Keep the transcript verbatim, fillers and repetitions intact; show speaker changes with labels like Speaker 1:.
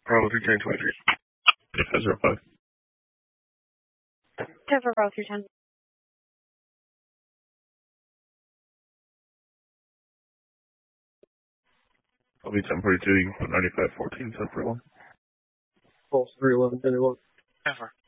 Speaker 1: Bravo three ten twenty-three.
Speaker 2: Yeah, zero five.
Speaker 3: ten for Bravo three ten.
Speaker 2: I'll be ten forty-two. You can put ninety-five fourteen, ten for one.
Speaker 1: Pulse three eleven ten one.
Speaker 4: ten four.